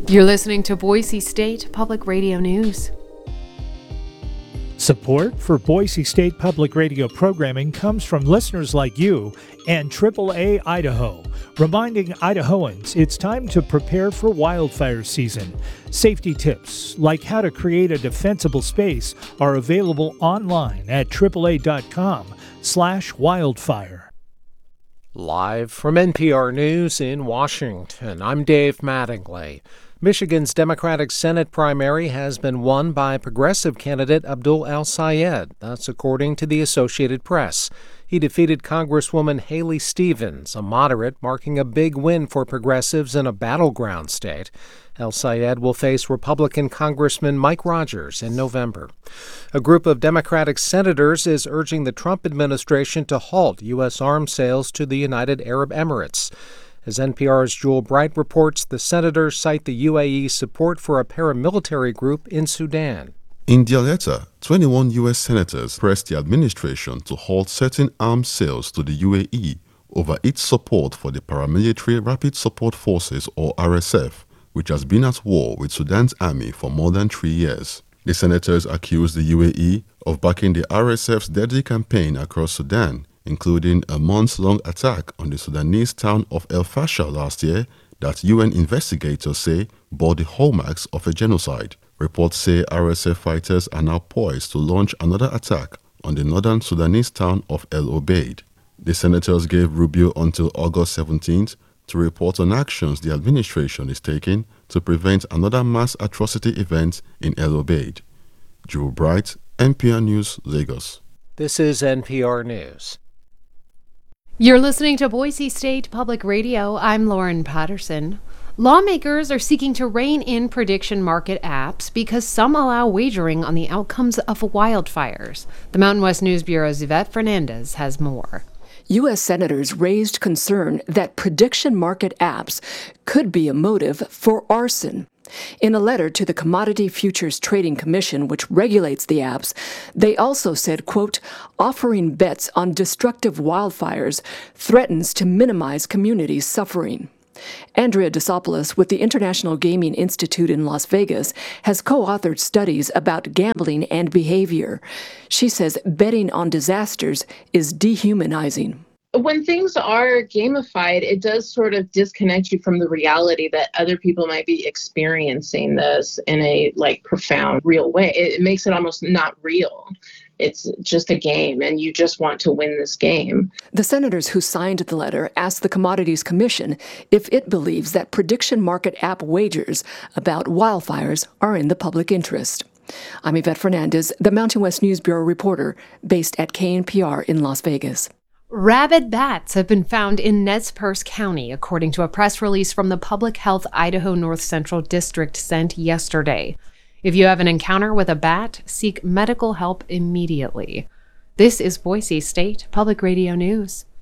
You're listening to Boise State Public Radio News. Support for Boise State Public Radio programming comes from listeners like you and AAA Idaho, reminding Idahoans it's time to prepare for wildfire season. Safety tips, like how to create a defensible space, are available online at AAA.com/wildfire. Live from NPR News in Washington, I'm Dave Mattingly. Michigan's Democratic Senate primary has been won by progressive candidate Abdul El-Sayed. That's according to the Associated Press. He defeated Congresswoman Haley Stevens, a moderate, marking a big win for progressives in a battleground state. El-Sayed will face Republican Congressman Mike Rogers in November. A group of Democratic senators is urging the Trump administration to halt U.S. arms sales to the United Arab Emirates. As NPR's Jewel Bright reports, the senators cite the UAE's support for a paramilitary group in Sudan. In their letter, 21 U.S. senators pressed the administration to halt certain arms sales to the UAE over its support for the Paramilitary Rapid Support Forces, or RSF, which has been at war with Sudan's army for more than 3 years. The senators accused the UAE of backing the RSF's deadly campaign across Sudan, including a months-long attack on the Sudanese town of El Fasher last year that UN investigators say bore the hallmarks of a genocide. Reports say RSF fighters are now poised to launch another attack on the northern Sudanese town of El Obeid. The senators gave Rubio until August 17th to report on actions the administration is taking to prevent another mass atrocity event in El Obeid. Drew Bright, NPR News, Lagos. This is NPR News. You're listening to Boise State Public Radio. I'm Lauren Patterson. Lawmakers are seeking to rein in prediction market apps because some allow wagering on the outcomes of wildfires. The Mountain West News Bureau's Yvette Fernandez has more. U.S. senators raised concern that prediction market apps could be a motive for arson. In a letter to the Commodity Futures Trading Commission, which regulates the apps, they also said, quote, offering bets on destructive wildfires threatens to minimize community suffering. Andrea Desopoulos with the International Gaming Institute in Las Vegas has co-authored studies about gambling and behavior. She says betting on disasters is dehumanizing. When things are gamified, it does sort of disconnect you from the reality that other people might be experiencing this in a profound, real way. It makes it almost not real. It's just a game, and you just want to win this game. The senators who signed the letter asked the Commodities Commission if it believes that prediction market app wagers about wildfires are in the public interest. I'm Yvette Fernandez, the Mountain West News Bureau reporter based at KNPR in Las Vegas. Rabid bats have been found in Nez Perce County, according to a press release from the Public Health Idaho North Central District sent yesterday. If you have an encounter with a bat, seek medical help immediately. This is Boise State Public Radio News.